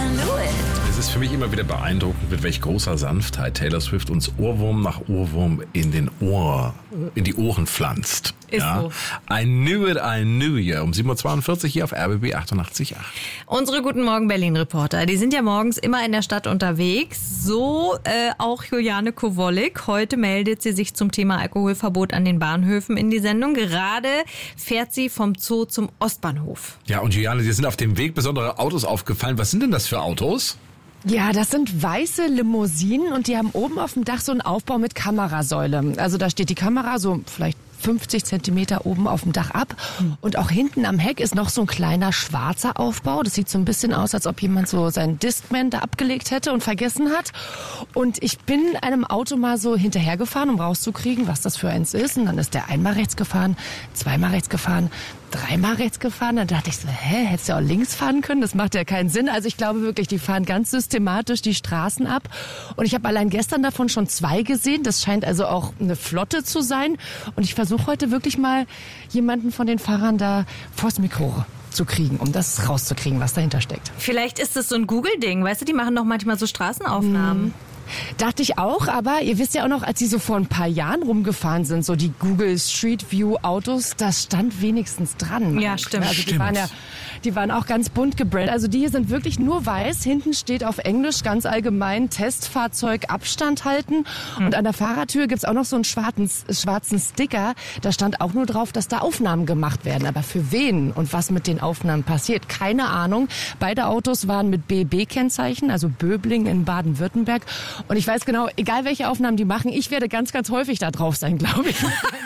Es ist für mich immer wieder beeindruckend, mit welch großer Sanftheit Taylor Swift uns Ohrwurm nach Ohrwurm in die Ohren pflanzt. Ist so. I knew it, I knew you. Um 7.42 Uhr hier auf RBB 88.8. Unsere Guten Morgen Berlin-Reporter, die sind ja morgens immer in der Stadt unterwegs. So auch Juliane Kowollik. Heute meldet sie sich zum Thema Alkoholverbot an den Bahnhöfen in die Sendung. Gerade fährt sie vom Zoo zum Ostbahnhof. Ja, und Juliane, dir sind auf dem Weg besondere Autos aufgefallen. Was sind denn das für Autos? Ja, das sind weiße Limousinen und die haben oben auf dem Dach so einen Aufbau mit Kamerasäule. Also da steht die Kamera so vielleicht 50 Zentimeter oben auf dem Dach ab. Und auch hinten am Heck ist noch so ein kleiner schwarzer Aufbau. Das sieht so ein bisschen aus, als ob jemand so seinen Discman da abgelegt hätte und vergessen hat. Und ich bin einem Auto mal so hinterhergefahren, um rauszukriegen, was das für eins ist. Und dann ist der einmal rechts gefahren, zweimal rechts gefahren, dreimal rechts gefahren. Dann dachte ich so, hättest du auch links fahren können? Das macht ja keinen Sinn. Also ich glaube wirklich, die fahren ganz systematisch die Straßen ab. Und ich habe allein gestern davon schon 2 gesehen. Das scheint also auch eine Flotte zu sein. Und ich versuche heute wirklich mal jemanden von den Fahrern da vors Mikro zu kriegen, um das rauszukriegen, was dahinter steckt. Vielleicht ist es so ein Google-Ding, weißt du, die machen doch manchmal so Straßenaufnahmen. Dachte ich auch, aber ihr wisst ja auch noch, als sie so vor ein paar Jahren rumgefahren sind, so die Google Street View Autos, das stand wenigstens dran. Ja, stimmt. Also die waren auch ganz bunt gebrannt. Also die hier sind wirklich nur weiß. Hinten steht auf Englisch ganz allgemein Testfahrzeug Abstand halten. Und an der Fahrertür gibt's auch noch so einen schwarzen Sticker. Da stand auch nur drauf, dass da Aufnahmen gemacht werden. Aber für wen und was mit den Aufnahmen passiert, keine Ahnung. Beide Autos waren mit BB-Kennzeichen, also Böbling in Baden-Württemberg. Und ich weiß genau, egal welche Aufnahmen die machen, ich werde ganz, ganz häufig da drauf sein, glaube ich.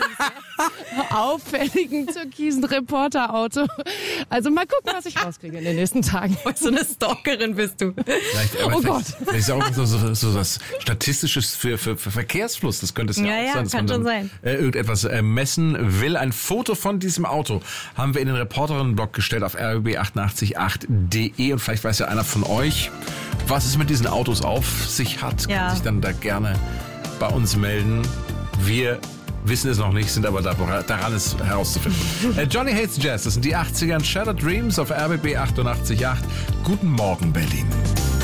Auffälligen türkisen Reporterauto. Also mal gucken, was ich rauskriege in den nächsten Tagen. So eine Stalkerin bist du. Oh Gott. Vielleicht ist auch so was Statistisches für Verkehrsfluss. Das könnte es ja auch sein, dass kann man schon dann sein. Irgendetwas messen will. Ein Foto von diesem Auto haben wir in den Reporterinnen-Blog gestellt auf rbb888.de. Und vielleicht weiß ja einer von euch, was es mit diesen Autos auf sich hat. Kann sich dann da gerne bei uns melden. Wir wissen es noch nicht, sind aber daran, es herauszufinden. Johnny Hates Jazz, das sind die 80ern. Shattered Dreams auf RBB 88.8. Guten Morgen, Berlin.